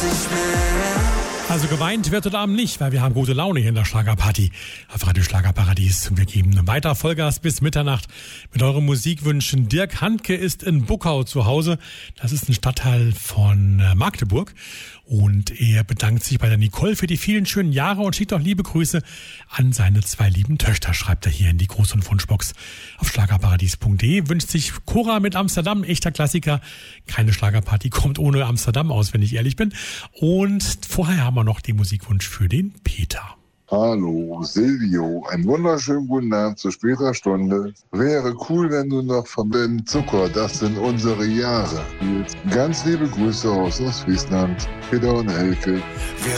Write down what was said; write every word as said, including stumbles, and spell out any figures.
Also geweint wird heute Abend nicht, weil wir haben gute Laune hier in der Schlagerparty auf Radio Schlagerparadies. Und wir geben weiter Vollgas bis Mitternacht mit euren Musikwünschen. Dirk Handke ist in Buckau zu Hause. Das ist ein Stadtteil von Magdeburg. Und er bedankt sich bei der Nicole für die vielen schönen Jahre und schickt auch liebe Grüße an seine zwei lieben Töchter, schreibt er hier in die Groß- und Wunschbox auf schlagerparadies punkt de. Wünscht sich Cora mit Amsterdam, echter Klassiker. Keine Schlagerparty kommt ohne Amsterdam aus, wenn ich ehrlich bin. Und vorher haben wir noch den Musikwunsch für den Peter. Hallo, Silvio. Einen wunderschönen guten Abend zu später Stunde. Wäre cool, wenn du noch von den Zucker, das sind unsere Jahre. Ganz liebe Grüße aus Ostfriesland, Peter und Elke.